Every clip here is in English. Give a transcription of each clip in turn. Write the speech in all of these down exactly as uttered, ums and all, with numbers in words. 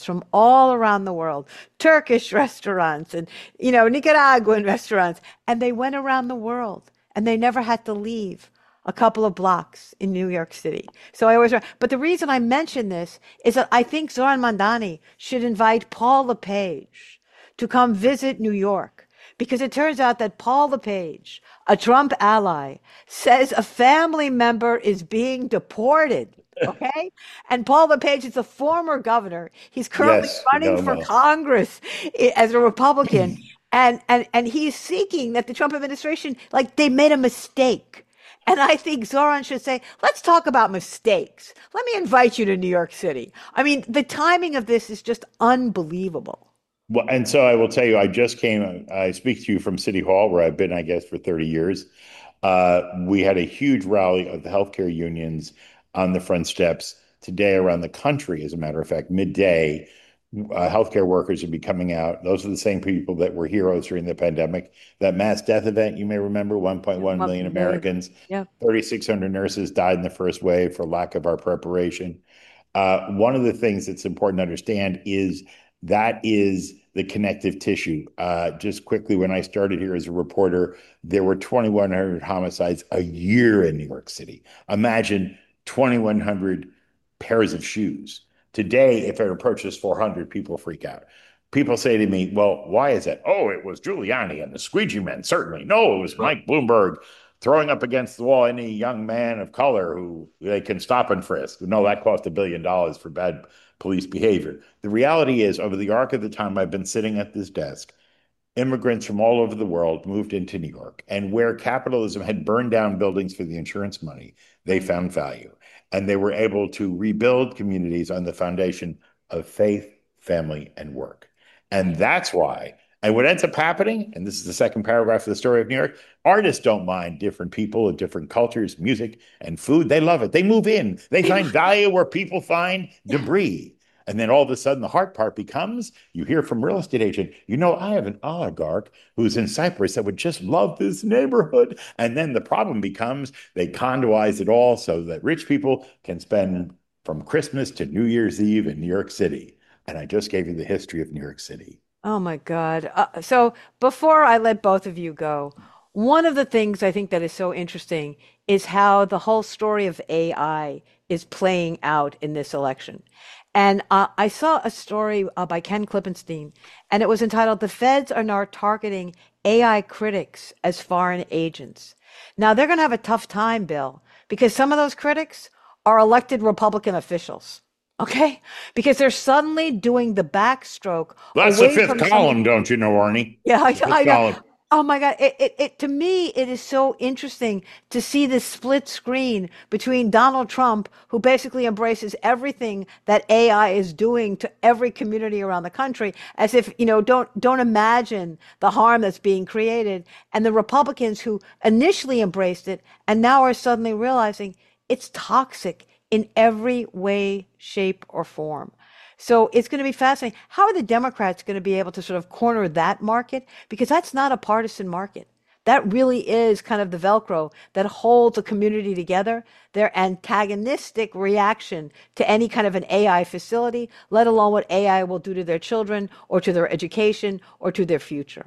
tourists from all around the world, Turkish restaurants and, you know, Nicaraguan restaurants, and they went around the world and they never had to leave a couple of blocks in New York City. So I always, but the reason I mention this is that I think Zoran Mandani should invite Paul LePage to come visit New York because it turns out that Paul LePage, a Trump ally, says a family member is being deported. Okay. And Paul LePage is a former governor. He's currently Yes, we know running him for well. Congress as a Republican. And, and, and he's seeking that the Trump administration, like they made a mistake. And I think Zoran should say, let's talk about mistakes. Let me invite you to New York City. I mean, the timing of this is just unbelievable. Well, and so I will tell you, I just came, I speak to you from City Hall, where I've been, I guess, for thirty years. Uh, we had a huge rally of the healthcare unions on the front steps today around the country. As a matter of fact, midday, uh, healthcare workers would be coming out. Those are the same people that were heroes during the pandemic. That mass death event, you may remember, Yeah, one point one one million million. Americans, Yeah. thirty-six hundred nurses died in the first wave for lack of our preparation. Uh, one of the things that's important to understand is that is the connective tissue. Uh, just quickly, when I started here as a reporter, there were twenty-one hundred homicides a year in New York City. Imagine twenty-one hundred pairs of shoes. Today, if it approaches four hundred, people freak out. People say to me, well, why is that? Oh, it was Giuliani and the squeegee men, certainly. No, it was Well, Mike Bloomberg throwing up against the wall any young man of color who they can stop and frisk. No, that cost a billion dollars for bad police behavior. The reality is, over the arc of the time I've been sitting at this desk, immigrants from all over the world moved into New York. And where capitalism had burned down buildings for the insurance money, they Right. found value. And they were able to rebuild communities on the foundation of faith, family, and work. And Right. that's why. And what ends up happening, and this is the second paragraph of the story of New York, artists don't mind different people and different cultures, music and food. They love it. They move in. They find value where people find Yeah. debris. And then all of a sudden, the hard part becomes you hear from real estate agent, you know, I have an oligarch who's in Cyprus that would just love this neighborhood. And then the problem becomes they condoize it all so that rich people can spend from Christmas to New Year's Eve in New York City. And I just gave you the history of New York City. Oh my God. Uh, so before I let both of you go, one of the things I think that is so interesting is how the whole story of A I is playing out in this election. And uh, I saw a story uh, by Ken Klippenstein, and it was entitled "The Feds Are Now Targeting A I Critics as Foreign Agents." Now they're going to have a tough time, Bill, because some of those critics are elected Republican officials. Okay? Because they're suddenly doing the backstroke That's the away fifth from some of column, don't you know, Arnie? yeah, I, The fifth I know. column. Oh my God. It, it, it, to me, it is so interesting to see this split screen between Donald Trump, who basically embraces everything that A I is doing to every community around the country, as if, you know, don't, don't imagine the harm that's being created, and the Republicans who initially embraced it and now are suddenly realizing it's toxic in every way, shape, or form. So it's going to be fascinating. How are the Democrats going to be able to sort of corner that market? Because that's not a partisan market. That really is kind of the Velcro that holds a community together, their antagonistic reaction to any kind of an A I facility, let alone what A I will do to their children or to their education or to their future.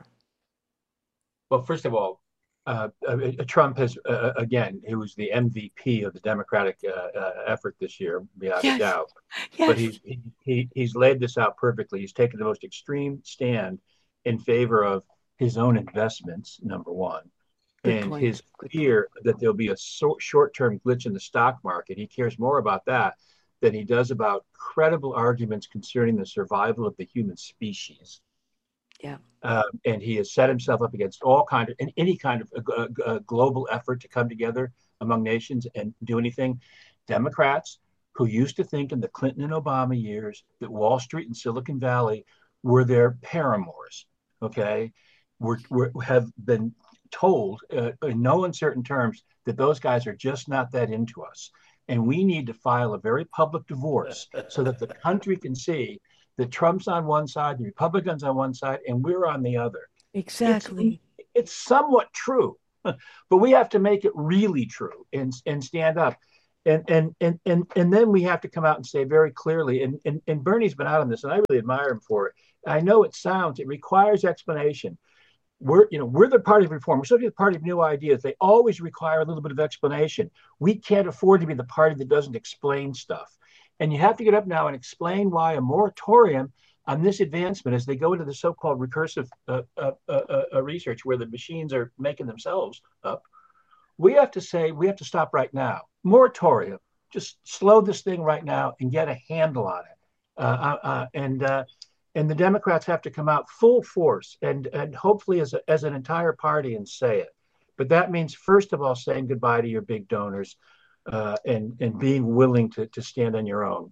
well, first of all, uh, uh, Trump has uh, again, he was the M V P of the Democratic uh, uh, effort this year, beyond a Yes, doubt. But yes, he's he, he he's laid this out perfectly. He's taken the most extreme stand in favor of his own investments, number one, good and point. his Good point. fear that there'll be a so, short-term glitch in the stock market. He cares more about that than he does about credible arguments concerning the survival of the human species. Yeah. Uh, and he has set himself up against all kind of any kind of uh, uh, global effort to come together among nations and do anything. Democrats who used to think in the Clinton and Obama years that Wall Street and Silicon Valley were their paramours, okay, were, were have been told uh, in no uncertain terms that those guys are just not that into us. And we need to file a very public divorce so that the country can see that Trump's on one side, the Republicans on one side, and we're on the other. It's Exactly. it's somewhat true, but we have to make it really true and and stand up. And and and and and then we have to come out and say very clearly, and, and, and Bernie's been out on this, and I really admire him for it. I know it sounds, it requires explanation. We're, you know, we're the party of reform. We're supposed to be the party of new ideas. They always require a little bit of explanation. We can't afford to be the party that doesn't explain stuff. And you have to get up now and explain why a moratorium on this advancement, as they go into the so-called recursive uh, uh, uh, uh, research where the machines are making themselves up, we have to say we have to stop right now. Moratorium, just slow this thing right now and get a handle on it. Uh, uh, and uh, and the Democrats have to come out full force and and hopefully as a, as an entire party and say it. But that means first of all saying goodbye to your big donors uh, and and being willing to to stand on your own.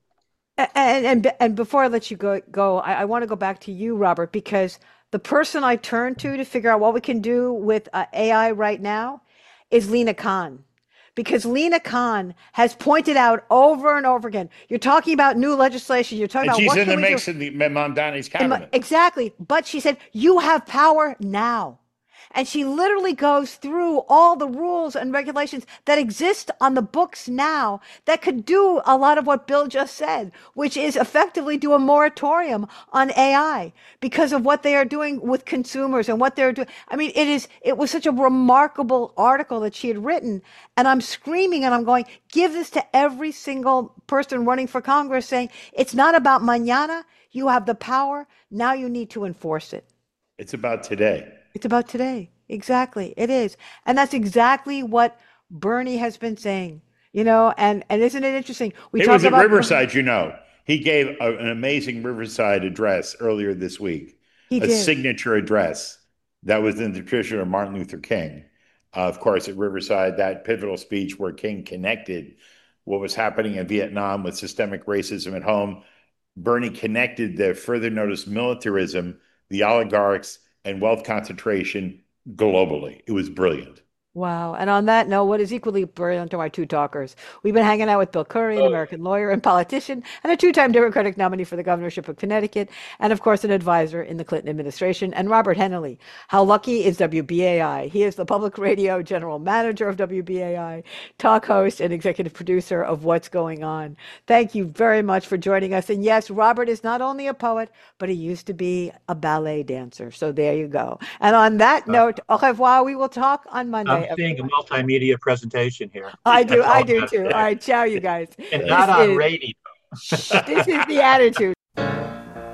And and and before I let you go, go, I, I want to go back to you, Robert, because the person I turn to to figure out what we can do with uh, A I right now is Lina Khan. Because Lina Khan has pointed out over and over again, you're talking about new legislation, you're talking And about she's what in can the we mix do? in the Mamdani's cabinet. Exactly. But she said, you have power now. And she literally goes through all the rules and regulations that exist on the books now that could do a lot of what Bill just said, which is effectively do a moratorium on A I because of what they are doing with consumers and what they're doing. I mean, it is, it was such a remarkable article that she had written. And I'm screaming and I'm going, give this to every single person running for Congress saying, it's not about mañana. You have the power. Now you need to enforce it. It's about today. It's about today. Exactly. It is. And that's exactly what Bernie has been saying, you know, and, and isn't it interesting? We It talk was at about Riverside, you know. He gave a, an amazing Riverside address earlier this week, he a did. signature address that was in the tradition of Martin Luther King. Uh, of course, at Riverside, that pivotal speech where King connected what was happening in Vietnam with systemic racism at home. Bernie connected the further notice militarism, the oligarchs, and wealth concentration globally. It was brilliant. Wow. And on that note, what is equally brilliant to our two talkers? We've been hanging out with Bill Curry, an American lawyer and politician, and a two-time Democratic nominee for the governorship of Connecticut, and of course, an advisor in the Clinton administration, and Robert Hennelly. How lucky is W B A I? He is the public radio general manager of W B A I, talk host, and executive producer of What's Going On. Thank you very much for joining us. And yes, Robert is not only a poet, but he used to be a ballet dancer. So there you go. And on that note, au revoir. We will talk on Monday. I'm seeing a multimedia presentation here. I do, I do too. All right, ciao, you guys. And not This on is- radio. This is the attitude.